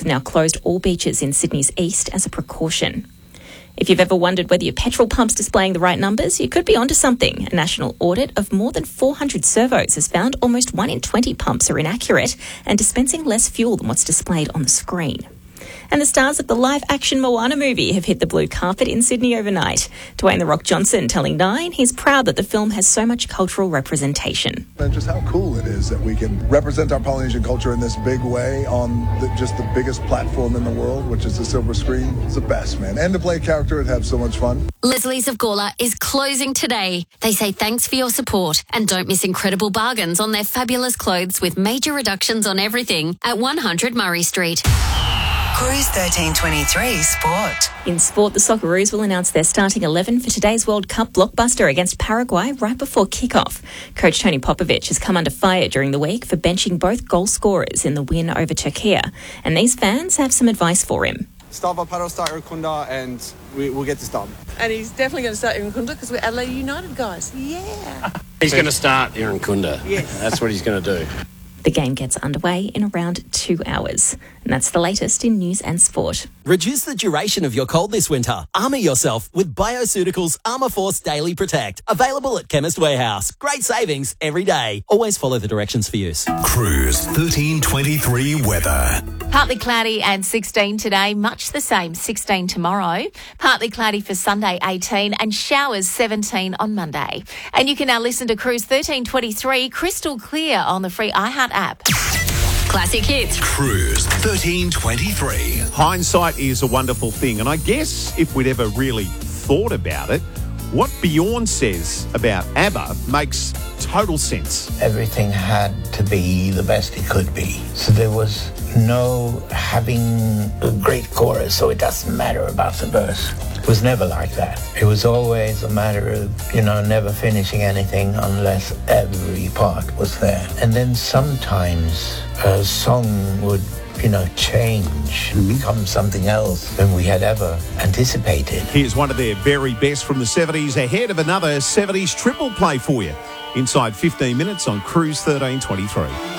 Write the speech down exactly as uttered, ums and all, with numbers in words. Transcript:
have now closed all beaches in Sydney's east as a precaution. If you've ever wondered whether your petrol pump's displaying the right numbers, you could be onto something. A national audit of more than four hundred servos has found almost one in twenty pumps are inaccurate and dispensing less fuel than what's displayed on the screen. And the stars of the live-action Moana movie have hit the blue carpet in Sydney overnight. Dwayne "The Rock" Johnson telling Nine he's proud that the film has so much cultural representation. And just how cool it is that we can represent our Polynesian culture in this big way on the, just the biggest platform in the world, which is the silver screen. It's the best, man. And to play a character and have so much fun. Leslie's of Gawler is closing today. They say thanks for your support and don't miss incredible bargains on their fabulous clothes with major reductions on everything at one hundred Murray Street. Cruise thirteen twenty-three Sport. In sport, the Socceroos will announce their starting eleven for today's World Cup blockbuster against Paraguay right before kick-off. Coach Tony Popovic has come under fire during the week for benching both goal scorers in the win over Turkey, and these fans have some advice for him. Start Vaparo, start Irukunda, and we, we'll get this done. And he's definitely going to start Irukunda because we're Adelaide United guys. Yeah. He's going to start Irukunda. Yes. That's what he's going to do. The game gets underway in around two hours. And that's the latest in news and sport. Reduce the duration of your cold this winter. Armour yourself with Bioceuticals Armour Force Daily Protect. Available at Chemist Warehouse. Great savings every day. Always follow the directions for use. Cruise thirteen twenty-three weather. Partly cloudy and sixteen today, much the same, sixteen tomorrow. Partly cloudy for Sunday, eighteen, and showers, seventeen on Monday. And you can now listen to Cruise thirteen twenty-three crystal clear on the free iHeart app. Classic hits. Cruise thirteen twenty-three. Hindsight is a wonderful thing, and I guess if we'd ever really thought about it, what Bjorn says about ABBA makes total sense. Everything had to be the best it could be. So there was no having a great chorus, so it doesn't matter about the verse. It was never like that. It was always a matter of, you know, never finishing anything unless every part was there. And then sometimes a song would, you know, change and become something else than we had ever anticipated. Here's one of their very best from the seventies ahead of another seventies triple play for you. Inside fifteen minutes on Cruise thirteen twenty-three.